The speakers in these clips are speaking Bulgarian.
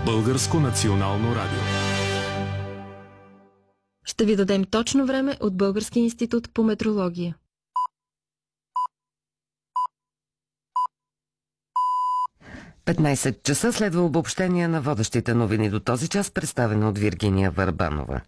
Българско национално радио. Ще ви дадем точно време от Българския институт по метрология. – 15 часа следва обобщение на водещите новини до този час, представено от Виргиния Върбанова.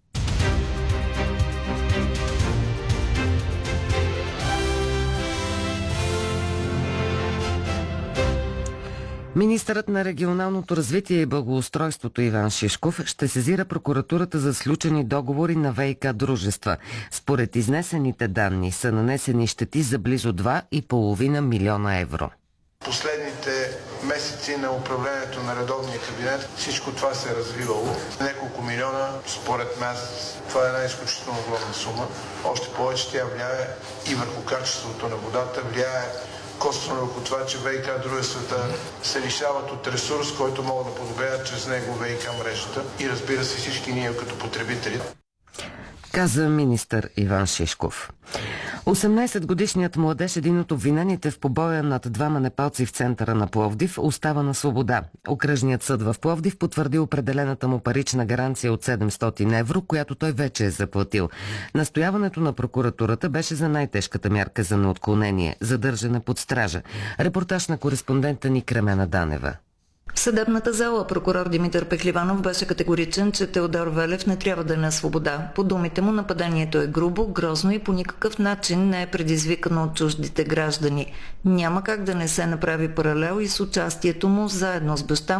Министърът на регионалното развитие и благоустройството Иван Шишков ще сезира прокуратурата за сключени договори на ВиК дружества. Според изнесените данни са нанесени щети за близо 2,5 милиона евро. Последните месеци на управлението на редовния кабинет всичко това се е развивало. Няколко милиона, според мен, това е една изключително огромна сума. Още повече тя влияе и върху качеството на водата, влияе косвено върху това, че ВиК дружествата се лишават от ресурс, който могат да подобрят чрез него ВиК мрежата и разбира се всички ние като потребители. Каза министър Иван Шишков. 18-годишният младеж, един от обвинените в побоя над двама непалци в центъра на Пловдив, остава на свобода. Окръжният съд в Пловдив потвърди определената му парична гаранция от 700 евро, която той вече е заплатил. Настояването на прокуратурата беше за най-тежката мярка за неотклонение – задържане под стража. Репортаж на кореспондента ни Кремена Данева. В съдебната зала прокурор Димитър Пехливанов беше категоричен, че Теодор Велев не трябва да е на свобода. По думите му, нападението е грубо, грозно и по никакъв начин не е предизвикано от чуждите граждани. Няма как да не се направи паралел и с участието му заедно с баща